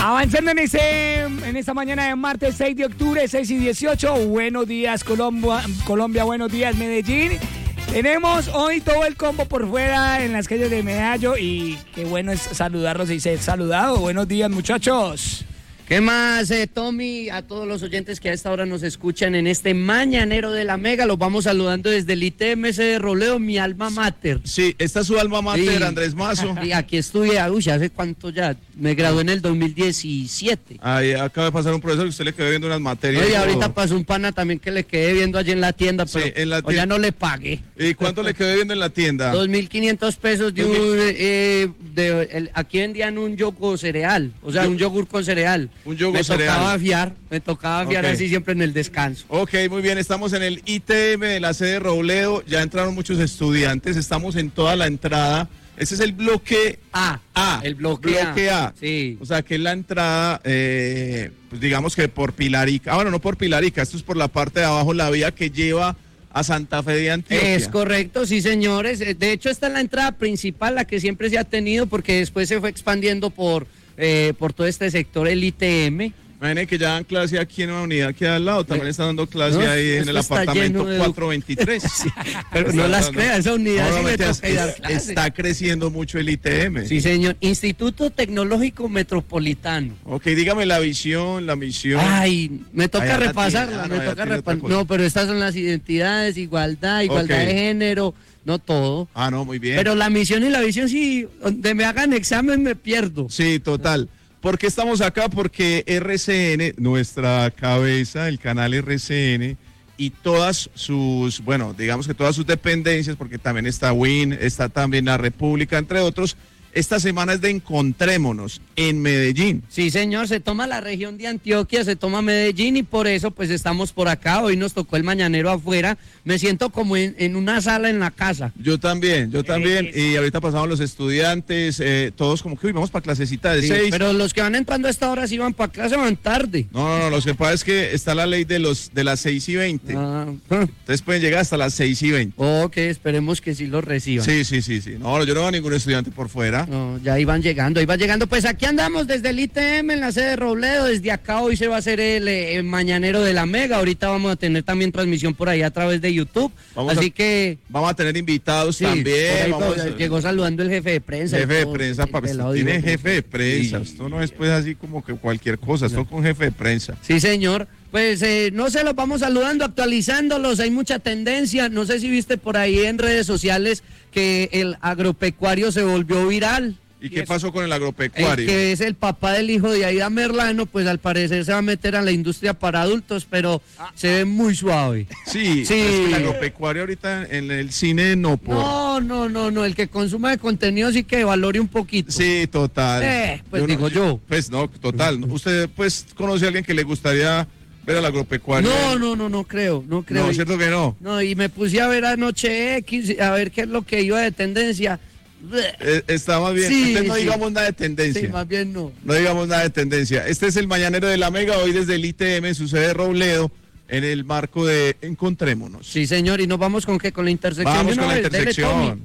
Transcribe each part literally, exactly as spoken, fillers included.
Avanzando en, ese, en esta mañana de martes seis de octubre, seis y dieciocho. Buenos días, Colombia, Colombia, buenos días, Medellín. Tenemos hoy todo el combo por fuera en las calles de Medallo y qué bueno es saludarlos y ser saludado. Buenos días, muchachos. ¿Qué más, eh, Tommy? A todos los oyentes que a esta hora nos escuchan en este mañanero de la Mega, los vamos saludando desde el I T M C de Robledo, mi alma mater. Sí, esta es su alma mater, Sí. Andrés Mazo. Y aquí estudié, uy, ¿hace cuánto ya? Me gradué en el dos mil diecisiete. Ahí acaba de pasar un profesor que usted le quedó viendo unas materias. Oye, y todo. ahorita pasó un pana también que le quedé viendo allí en la tienda, pero Sí, en la o ya tienda. no le pagué. ¿Y cuánto le quedó viendo en la tienda? dos mil quinientos pesos de Dos un... mil- eh, de, el- aquí vendían un yogur cereal, o sea, Yo- un yogur con cereal. Un yogur me cereal. Me tocaba fiar, me tocaba fiar Ok. así siempre en el descanso. Ok, muy bien, estamos en el I T M de la sede Robledo, ya entraron muchos estudiantes, estamos en toda la entrada. Este es el bloque A, A. el bloque, bloque A. A. Sí. O sea que es la entrada, eh, pues digamos que por Pilarica. Ah, bueno, no por Pilarica, esto es por la parte de abajo, la vía que lleva a Santa Fe de Antioquia. Es correcto, sí, señores. Eh, De hecho, esta es la entrada principal, la que siempre se ha tenido, porque después se fue expandiendo por, eh, por todo este sector, el I T M. Imaginen que ya dan clase aquí en una unidad que da al lado, también están dando clase No, ahí en esto el está apartamento lleno de- cuatrocientos veintitrés. Pero no las creas, esa unidad sí me mentiras, toca ir a dar es- clase. está creciendo mucho el I T M. Sí, señor. Instituto Tecnológico Metropolitano. Ok, dígame la visión, la misión. Ay, me toca Ay, ya la repasarla, tiene, ah, me no, ya toca tiene otra repasarla. cosa. No, pero estas son las identidades, igualdad, igualdad Ok. de género, no todo. Ah, no, muy bien. Pero la misión y la visión, sí, donde me hagan examen me pierdo. Sí, total. ¿Por qué estamos acá? Porque R C N, nuestra cabeza, el canal R C N, y todas sus, bueno, digamos que todas sus dependencias, porque también está Win, está también la República, entre otros, esta semana es de Encontrémonos en Medellín. Sí, señor, se toma la región de Antioquia, se toma Medellín y por eso pues estamos por acá. Hoy nos tocó el mañanero afuera. Me siento como en, en una sala en la casa. Yo también, yo también, y ahorita pasamos los estudiantes, eh, todos como que, uy, vamos para clasecita de Sí, seis. pero los que van entrando a esta hora sí van para clase, van tarde. No, no, no, lo que pasa es que está la ley de los de las seis y veinte. Ah, Entonces pueden llegar hasta las seis y veinte. ok, esperemos que sí los reciban. Sí, sí, sí, sí. No, yo no veo a ningún estudiante por fuera. No, ya iban llegando, iban llegando. Pues aquí andamos desde el I T M en la sede de Robledo. Desde acá hoy se va a hacer el, eh, el mañanero de la Mega. Ahorita vamos a tener también transmisión por ahí a través de YouTube. Vamos Así a- que Vamos a tener invitados sí, por también. ahí vamos va- a- llegó saludando el jefe de prensa. y Jefe de todo, prensa, el papi, pelado tiene dijo, jefe de prensa. sí. Esto no es pues así como que cualquier cosa, esto con jefe de prensa. Sí, señor. Pues eh, no se los vamos saludando, actualizándolos. Hay mucha tendencia. No sé si viste por ahí en redes sociales que el agropecuario se volvió viral. ¿Y qué es- pasó con el El agropecuario? que es el papá del hijo de Aida Merlano, pues al parecer se va a meter a la industria para adultos, pero se ve muy suave. Sí, Sí. es que el agropecuario ahorita en el cine no por. No, no, no, no, el que consuma de contenido sí que valore un poquito. Sí, total. Eh, pues no- digo yo. Pues no, total. ¿Usted pues conoce a alguien que le gustaría ver al agropecuario? No, no, no, no creo, no creo. No, Y- cierto que no. No, y me puse a ver anoche X, a ver qué es lo que iba de tendencia. Eh, está más bien. Sí, Usted no sí. digamos nada de tendencia. Sí, más bien no. No digamos nada de tendencia. Este es el Mañanero de la Mega, hoy desde el I T M, su sede de Robledo, en el marco de Encontrémonos. Sí, señor, y nos vamos con qué, con la intersección. Vamos de con una la vez, dele, Tommy. intersección.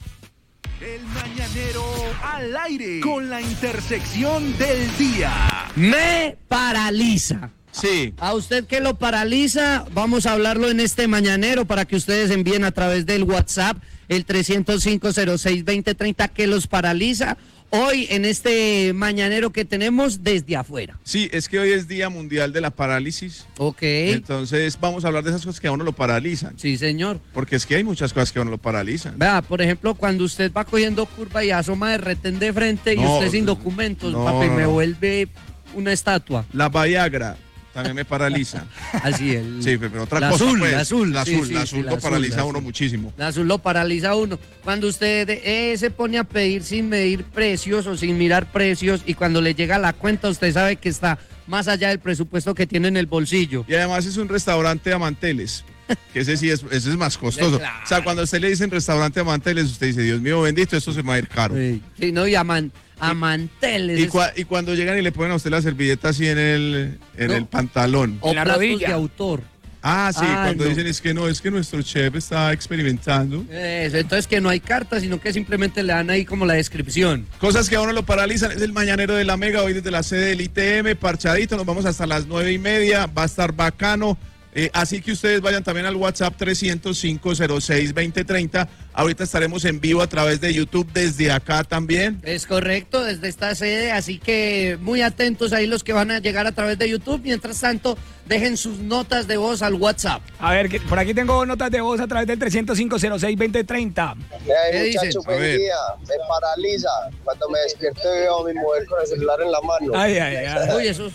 El mañanero al aire con la intersección del día. Me paraliza. Sí. A usted que lo paraliza, vamos a hablarlo en este mañanero para que ustedes envíen a través del WhatsApp el trescientos cinco cero seis veinte treinta que los paraliza hoy en este mañanero que tenemos desde afuera. Sí, es que hoy es Día Mundial de la Parálisis. Ok. Entonces vamos a hablar de esas cosas que a uno lo paralizan. Sí, señor. Porque es que hay muchas cosas que a uno lo paralizan. Vea, por ejemplo, cuando usted va cogiendo curva y asoma de retén de frente y No, usted sin documentos, no, papi, no, me no. vuelve una estatua. La Viagra también me paraliza. Así el. Sí, pero otra la cosa. azul, pues, la azul, La sí, azul, sí, la sí, azul la lo azul, paraliza la a uno azul. muchísimo. La azul lo paraliza a uno. Cuando usted eh, se pone a pedir sin medir precios o sin mirar precios y cuando le llega la cuenta usted sabe que está más allá del presupuesto que tiene en el bolsillo. Y además es un restaurante de Amanteles, que ese sí es, ese es más costoso. Claro. O sea, cuando a usted le dicen restaurante de Amanteles, usted dice, Dios mío bendito, esto se me va a ir caro. Sí, sí, no, y aman, amanteles. Y, es- cua- y cuando llegan y le ponen a usted la servilleta así en el, en No. el pantalón. o en la platos rodilla. de autor. Ah, sí, Ah, cuando no. dicen es que no, es que nuestro chef está experimentando. Eso, entonces que no hay carta, sino que simplemente le dan ahí como la descripción. Cosas que a uno lo paralizan, es el mañanero de la Mega, hoy desde la sede del I T M, parchadito, nos vamos hasta las nueve y media, va a estar bacano. Eh, así que ustedes vayan también al WhatsApp trescientos cinco cero seis veinte treinta. Ahorita estaremos en vivo a través de YouTube desde acá también. Es correcto, desde esta sede, así que muy atentos ahí los que van a llegar a través de YouTube. Mientras tanto, dejen sus notas de voz al WhatsApp. A ver, que- por aquí tengo notas de voz a través del trescientos cinco cero seis veinte treinta. ¿Qué Hey, dicen? muchachos, A ver. buen día. Me paraliza cuando me despierto y veo a mi mujer con el celular en la mano. Ay, ay, ay. Uy, eso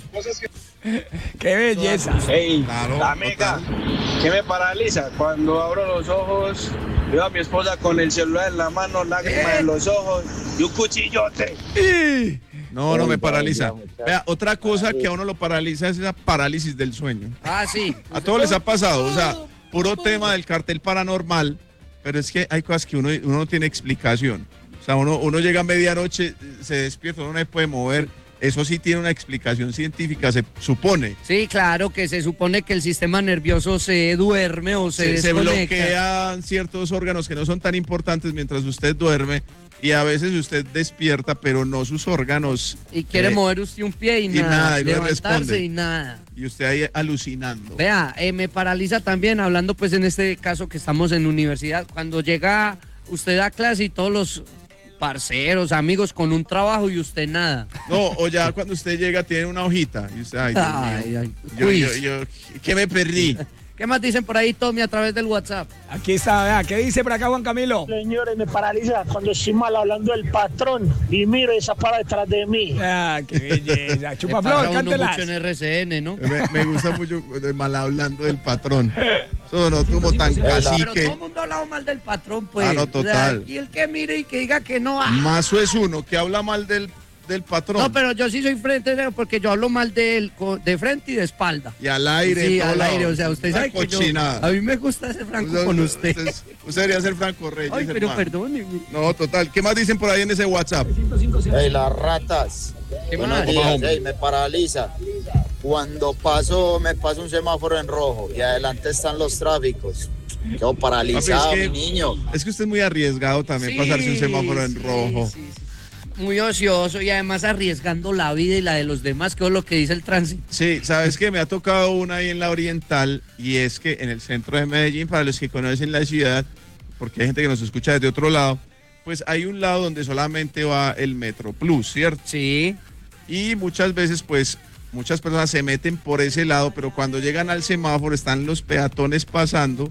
Qué belleza. Hey, Claro, la Mega, ¿qué me paraliza? Cuando abro los ojos, veo a mi esposa con el celular en la mano, lágrimas ¿Eh? en los ojos y un cuchillote. Y- No, no me paraliza. muchacho. Vea, otra cosa que a uno lo paraliza es esa parálisis del sueño. Ah, sí. A todos les ha pasado, o sea, puro tema del cartel paranormal, pero es que hay cosas que uno, uno no tiene explicación. O sea, uno, uno llega a medianoche, se despierta, uno no se puede mover. Eso sí tiene una explicación científica, se supone. Sí, claro, que se supone que el sistema nervioso se duerme o se, Se, se desconecta. bloquean ciertos órganos que no son tan importantes mientras usted duerme y a veces usted despierta, pero no sus órganos. Y quiere eh, mover usted un pie y, y nada, nada, y no levantarse responde. y nada. Y usted ahí alucinando. Vea, eh, me paraliza también, hablando pues en este caso que estamos en universidad, cuando llega usted a clase y todos los parceros, amigos con un trabajo y usted nada. No, o ya cuando usted llega tiene una hojita y usted, ay, Dios Ay, mío. ay, Yo, yo, quiz. yo, ¿qué me perdí? ¿Qué más dicen por ahí, Tommy, a través del WhatsApp? Aquí está, vea, ¿qué dice por acá Juan Camilo? Señores, me paraliza cuando estoy mal hablando del patrón y miro esa para detrás de mí. Ah, qué belleza. Le Chupaflor, pasa a uno cántelas. mucho en R C N, ¿no? Me, me gusta mucho de mal hablando del patrón. Eso no como tan Pero cacique. todo el mundo ha hablado mal del patrón, pues. Ah, no, O sea, total. y el que mire y que diga que no. ah. Mazo es uno que habla mal del, del patrón. No, pero yo sí soy frente porque yo hablo mal de él, co- de frente y de espalda. Y al aire. Sí, en todo al lado. aire, o sea, usted Una sabe que yo, cochinada. a mí me gusta ser franco Usted- con usted. Usted, usted debería ser Franco Reyes. Ay, pero hermano. perdóneme. No, total. ¿Qué más dicen por ahí en ese WhatsApp? Hey, las ratas. ¿Qué Buenos más? días. Hey, me paraliza cuando paso, me paso un semáforo en rojo y adelante están los tráficos. Quedo paralizado, Papi, es que- mi niño. Es que usted es muy arriesgado también Sí, pasarse un semáforo en sí, rojo. sí, sí. Muy ocioso y además arriesgando la vida y la de los demás, que es lo que dice el tránsito. Sí, sabes que me ha tocado una ahí en la Oriental y es que en el centro de Medellín, para los que conocen la ciudad, porque hay gente que nos escucha desde otro lado, pues hay un lado donde solamente va el Metro Plus, ¿cierto? Sí. Y muchas veces, pues, muchas personas se meten por ese lado, pero cuando llegan al semáforo están los peatones pasando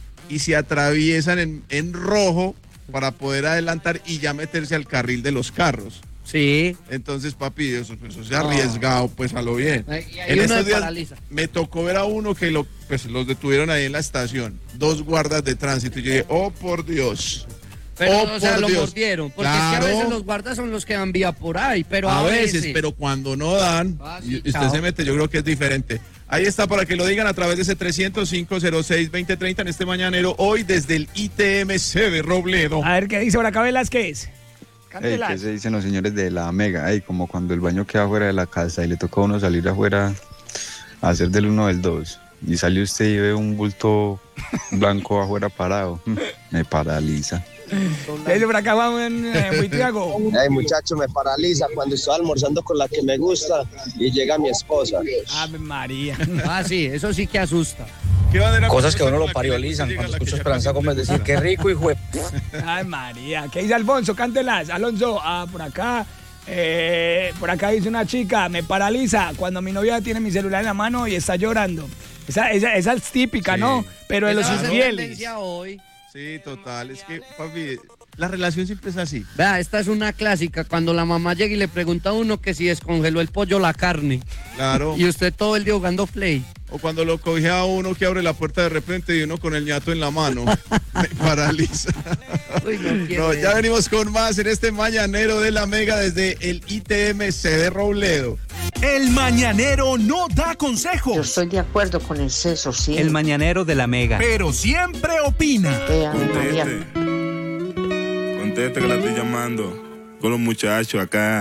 y se atraviesan en, en rojo para poder adelantar y ya meterse al carril de los carros. Sí. Entonces, papi, eso, pues, eso se ha arriesgado, pues a lo bien. Ay, y ahí En uno estos se días paraliza. me tocó ver a uno que lo, pues, los detuvieron ahí en la estación, dos guardas de tránsito. Y yo dije, oh, por Dios. Pero, Oh, o sea, por lo Dios. mordieron. Porque es Claro. que a veces los guardas son los que dan vía por ahí, pero a, A veces, pero cuando no dan, Ah, y sí, usted chao. se mete, yo creo que es diferente. Ahí está para que lo digan a través de ese trescientos cinco cero seis veinte treinta en este mañanero, hoy desde el I T M C de Robledo. A ver, ¿qué dice por acá Velázquez? Ey, Cántelas. ¿qué se dicen los señores de la Mega? Ey, como cuando el baño queda fuera de la casa y le toca a uno salir afuera a hacer del uno del dos. Y sale usted y ve un bulto blanco afuera parado. Mm, Me paraliza. ¿Qué dice por acá Juan eh, Buitriago? Hey, muchacho, me paraliza cuando estoy almorzando con la que me gusta y llega mi esposa. Ave María. Ah, sí, eso sí que asusta. ¿Qué bandera Cosas que a uno con lo la paralizan. llega Cuando la que escucho ya Esperanza conoce? Gómez decir, qué rico, hijo de... Ay, María. ¿Qué dice Alfonso? Cántelas. Alonso, ah, por acá. eh, por acá dice una chica, me paraliza cuando mi novia tiene mi celular en la mano y está llorando. Esa, esa, esa es típica, Sí. ¿no? Pero de los Esa va a ser infieles. tendencia hoy. Sí, total, es que, papi, la relación siempre es así. Vea, esta es una clásica, cuando la mamá llega y le pregunta a uno que si descongeló el pollo o la carne. Claro. Y usted todo el día jugando play. O cuando lo coge a uno que abre la puerta de repente y uno con el ñato en la mano. Me paraliza. Uy, no quiero No, ver. ya venimos con más en este mañanero de la Mega desde el I T M C de Robledo. El mañanero no da Yo consejos, estoy de acuerdo con el seso, sí. El mañanero de la Mega. pero siempre opina. Vea, María. Conteste que la estoy llamando con los muchachos acá.